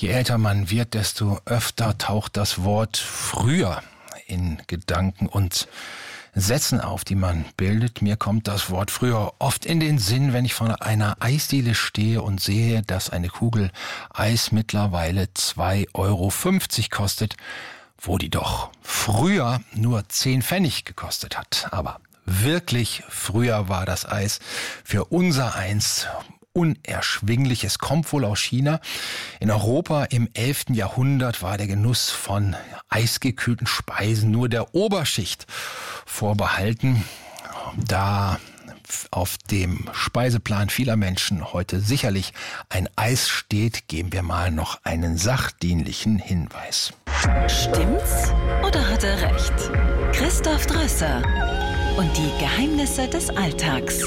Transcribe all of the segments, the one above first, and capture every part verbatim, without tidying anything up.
Je älter man wird, desto öfter taucht das Wort früher in Gedanken und Sätzen auf, die man bildet. Mir kommt das Wort früher oft in den Sinn, wenn ich vor einer Eisdiele stehe und sehe, dass eine Kugel Eis mittlerweile zwei Euro fünfzig kostet, wo die doch früher nur zehn Pfennig gekostet hat. Aber wirklich früher war das Eis für unser Eins unerschwinglich. Es kommt wohl aus China. In Europa im elften Jahrhundert war der Genuss von eisgekühlten Speisen nur der Oberschicht vorbehalten. Da auf dem Speiseplan vieler Menschen heute sicherlich ein Eis steht, geben wir mal noch einen sachdienlichen Hinweis. Stimmt's oder hat er recht? Christoph Drösser und die Geheimnisse des Alltags.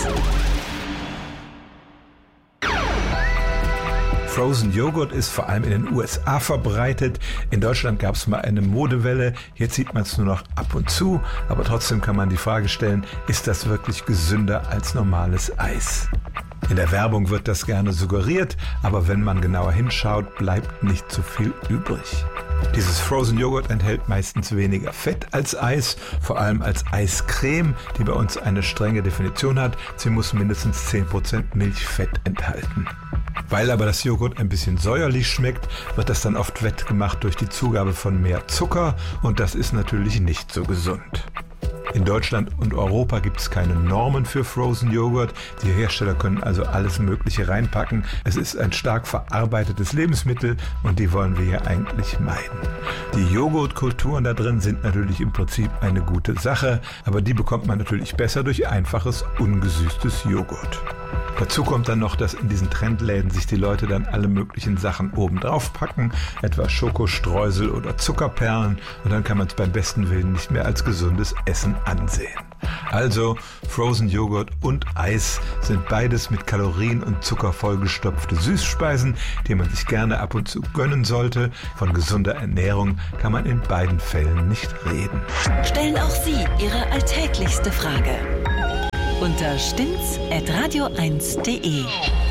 Frozen Joghurt ist vor allem in den U S A verbreitet. In Deutschland gab es mal eine Modewelle. Jetzt sieht man es nur noch ab und zu. Aber trotzdem kann man die Frage stellen, ist das wirklich gesünder als normales Eis? In der Werbung wird das gerne suggeriert, aber wenn man genauer hinschaut, bleibt nicht so viel übrig. Dieses Frozen Joghurt enthält meistens weniger Fett als Eis, vor allem als Eiscreme, die bei uns eine strenge Definition hat. Sie muss mindestens zehn Prozent Milchfett enthalten. Weil aber das Joghurt ein bisschen säuerlich schmeckt, wird das dann oft wettgemacht durch die Zugabe von mehr Zucker und das ist natürlich nicht so gesund. In Deutschland und Europa gibt es keine Normen für Frozen Joghurt. Die Hersteller können also alles Mögliche reinpacken. Es ist ein stark verarbeitetes Lebensmittel und die wollen wir hier eigentlich meiden. Die Joghurtkulturen da drin sind natürlich im Prinzip eine gute Sache, aber die bekommt man natürlich besser durch einfaches, ungesüßtes Joghurt. Dazu kommt dann noch, dass in diesen Trendläden sich die Leute dann alle möglichen Sachen oben drauf packen, etwa Schokostreusel oder Zuckerperlen, und dann kann man es beim besten Willen nicht mehr als gesundes Essen ansehen. Also Frozen Joghurt und Eis sind beides mit Kalorien und Zucker vollgestopfte Süßspeisen, die man sich gerne ab und zu gönnen sollte. Von gesunder Ernährung kann man in beiden Fällen nicht reden. Stellen auch Sie Ihre alltäglichste Frage unter stimmt's at radio eins punkt de.